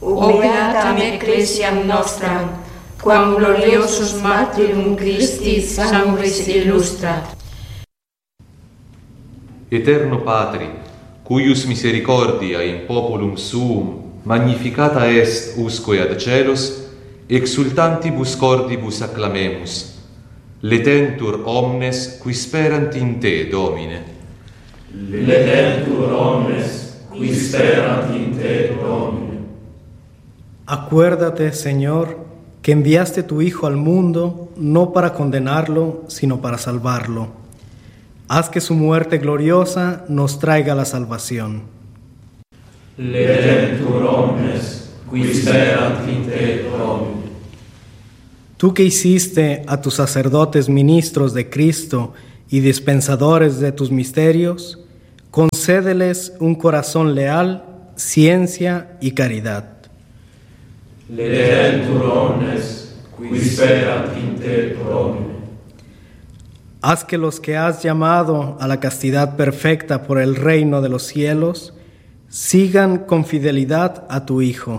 o beatam ecclesiam nostram, quam gloriosus martyrum Christi sanguis illustrat. Eterno Patri, cuius misericordia in populum suum magnificata est usque ad celos, exultantibus cordibus acclamemus. Letentur omnes qui sperant in te, Domine. Letentur omnes qui sperant in te, Domine. Acuérdate, Señor, que enviaste tu Hijo al mundo no para condenarlo, sino para salvarlo. Haz que su muerte gloriosa nos traiga la salvación. Letentur omnes qui sperant in te, Domine. Tú que hiciste a tus sacerdotes ministros de Cristo y dispensadores de tus misterios, concédeles un corazón leal, ciencia y caridad. Letentur omnes qui sperant in te, Domine. Haz que los que has llamado a la castidad perfecta por el reino de los cielos sigan con fidelidad a tu Hijo.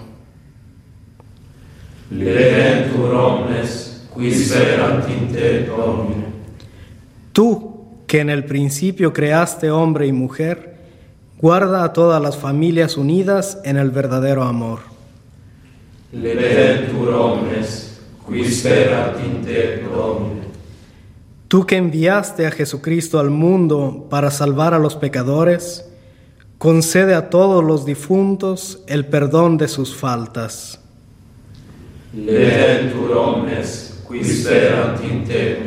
Letentur omnes qui sperant in te, Domine. Tú, que en el principio creaste hombre y mujer, guarda a todas las familias unidas en el verdadero amor. Letentur omnes qui sperant in te, Domine. Tú que enviaste a Jesucristo al mundo para salvar a los pecadores, concede a todos los difuntos el perdón de sus faltas. Letentur omnes qui sperant in te,